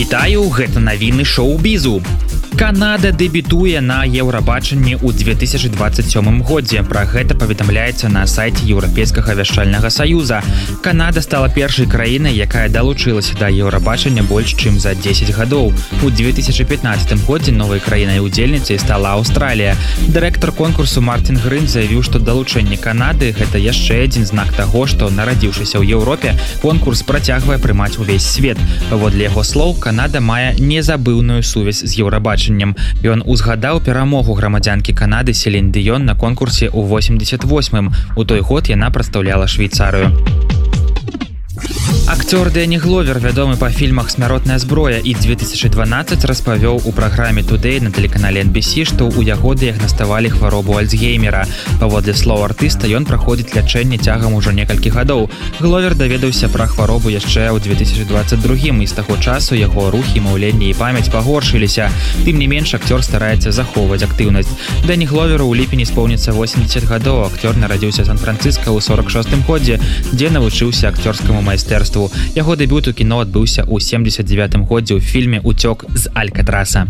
Вітаю, гэта навіны шоу-бізу. Канада дэбютуе на Еўрабачанні ў 2027 годзе. Пра гэта паведамляецца на сайце Еўрапейскага вяшчальнага саюза. Канада стала першай краінай, якая далучылася да Еўрабачання больш чым за 10 гадоў. У 2015 годзе новай краінай-удзельніцай стала Аўстралія. Дырэктар конкурсу Мартин Грын заявіў, што далучэнне Канады гэта яшчэ адзін знак таго, што, нарадзіўшыся ў Еўропе, конкурс працягвае прымаць увесь свет. Паводле яго слоў, Канада мае незабыўную сувязь з Еўрабачаннем. Ён узгадаў перамогу грамадзянкі Канады Селін Дыён на конкурсе ў 88-м. У той год яна прадстаўляла Швейцарыю. Акцёр Дэні Гловер, вядомы па фільмах «Смяротная зброя» і 2012, распавёў у праграме Today на тэлеканале NBC, што ў яго дыягнаставалі хваробу Альцгеймера. Паводле слоў артыста, ён праходзіць лячэнне цягам ужо некалькі гадоў. Гловер даведаўся пра хваробу яшчэ ў 2022 і з таго часу яго рухі, маўленне і памяць пагоршыліся. Тым не менш, акцёр стараецца захоўваць актыўнасць. Дэні Гловеру ў ліпені споўніцца 80 гадоў. Акцёр нарадзіўся ў Сан-Францыска ў 46-м годзе, дзе навучыўся акцёрскаму майстэрству. Яго дэбют у кіно адбыўся ў 79-м годзе ў фільме «Уцёк з Алькатраса».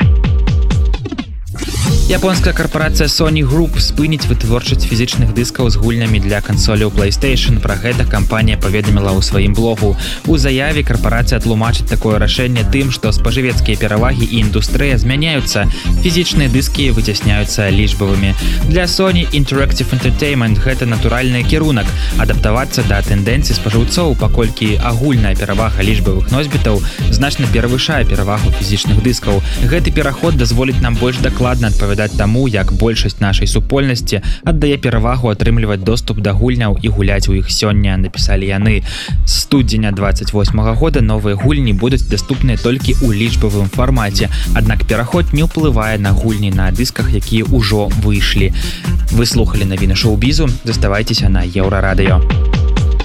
Японская карпорацыя Sony Group спыніць вытворчасць фізічных дыскаў з гульнямі для кансоляў PlayStation. Пра гэта кампанія паведаміла ў сваім блогу. У заяве карпорацыя тлумачыць такое рашэнне тым, што спажывецкія перавагі і індустрыя змяняюцца. Фізічныя дыскі выцясняюцца лічбавымі. Для Sony Interactive Entertainment гэта натуральны кірунак адаптавацца да тэндэнцый спажыўцоў, паколькі агульная перавага лічбавых носьбітаў значна перавышае перавагу фізічных дыскаў. Гэты пераход дазволіць нам больш дакладна адпавядаць таму, як большасць нашай супольнасці аддае перавагу атрымліваць доступ да гульняў і гуляць у іх сёння, напісалі яны. З студзеня 28-го года новыя гульні будуць даступныя толькі ў лічбавым фармаце, аднак пераход не ўплывае на гульні на дысках, якія ўжо выйшлі. Вы слухалі навіны шоу-бізу, заставайцеся на Еўрарадыё.